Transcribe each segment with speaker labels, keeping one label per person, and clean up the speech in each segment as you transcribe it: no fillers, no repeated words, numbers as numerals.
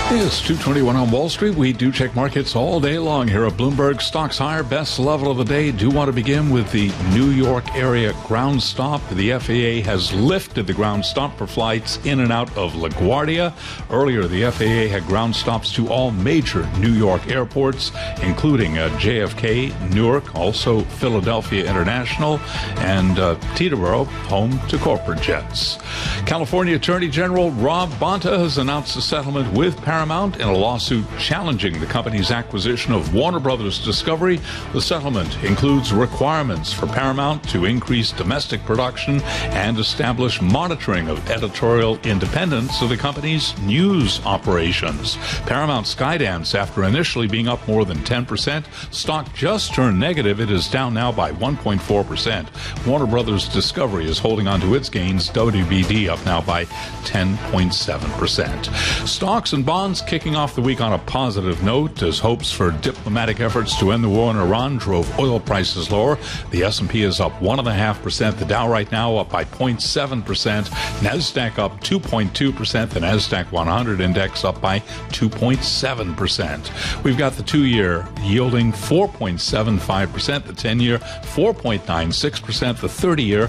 Speaker 1: It's 2:21 on Wall Street. We do check markets all day long here at Bloomberg. Stocks higher, best level of the day. Do want to begin with the New York area ground stop. The FAA has lifted the ground stop for flights in and out of LaGuardia. Earlier, the FAA had ground stops to all major New York airports, including JFK, Newark, also Philadelphia International, and Teterboro, home to corporate jets. California Attorney General Rob Bonta has announced a settlement with Paramount in a lawsuit challenging the company's acquisition of Warner Brothers Discovery. The settlement includes requirements for Paramount to increase domestic production and establish monitoring of editorial independence of the company's news operations. Paramount Skydance, after initially being up more than 10%, stock just turned negative. It is down now by 1.4%. Warner Brothers Discovery is holding on to its gains. WBD up now by 10.7%. Stocks and bonds kicking off the week on a positive note as hopes for diplomatic efforts to end the war in Iran drove oil prices lower. The S&P is up 1.5%. The Dow right now up by 0.7%. NASDAQ up 2.2%. The NASDAQ 100 index up by 2.7%. We've got the 2-year yielding 4.75%. The 10-year 4.96%. The 30-year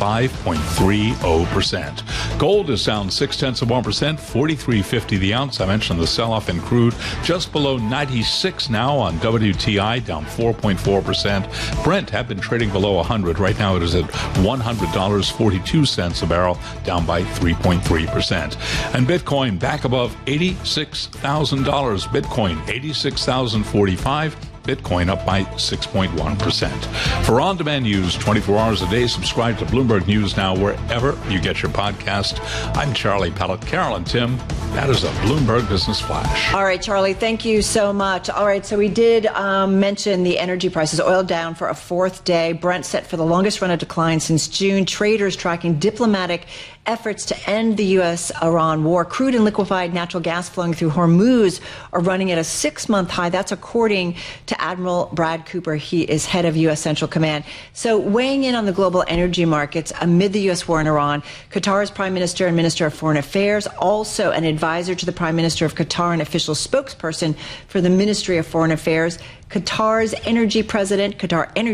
Speaker 1: 5.30%. Gold is down 0.6%, $43.50 the ounce. I mentioned the sell-off in crude, just below 96 now on WTI, down 4.4%. Brent had been trading below 100. Right now it is at $100.42 a barrel, down by 3.3%. And Bitcoin back above $86,000. Bitcoin $86,045. Bitcoin up by 6.1%. For on-demand news 24 hours a day, subscribe to Bloomberg News Now wherever you get your podcast. I'm Charlie Pellett. Carol and Tim, that is a Bloomberg Business Flash.
Speaker 2: All right, Charlie, thank you so much. All right, so we did mention the energy prices. Oil down for a fourth day. Brent set for the longest run of decline since June. Traders tracking diplomatic efforts to end the U.S.-Iran war. Crude and liquefied natural gas flowing through Hormuz are running at a 6-month high. That's according to Admiral Brad Cooper. He is head of U.S. Central Command. So weighing in on the global energy markets amid the U.S. war in Iran, Qatar's Prime Minister and Minister of Foreign Affairs, also an advisor to the Prime Minister of Qatar and official spokesperson for the Ministry of Foreign Affairs, Qatar Energy President, and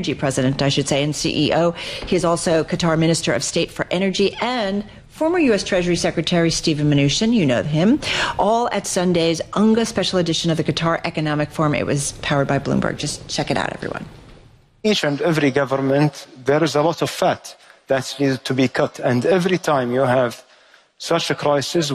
Speaker 2: CEO. He is also Qatar Minister of State for Energy and former U.S. Treasury Secretary Steven Mnuchin, you know him, all at Sunday's UNGA special edition of the Qatar Economic Forum. It was powered by Bloomberg. Just check it out, everyone.
Speaker 3: Each and every government, there is a lot of fat that needs to be cut. And every time you have such a crisis,